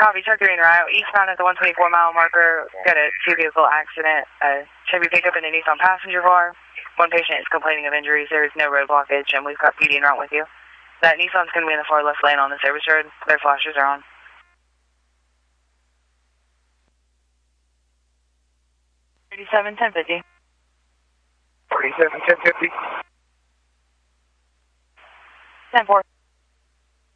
Copy, check green route. Eastbound at the 124-mile marker. Got a two-vehicle accident. Chevy pickup and a Nissan passenger car. One patient is complaining of injuries. There is no road blockage, and we've got PD en route with you. That Nissan's going to be in the far left lane on the service road. Their flashers are on. 37 1050. 37 1050. 10-4.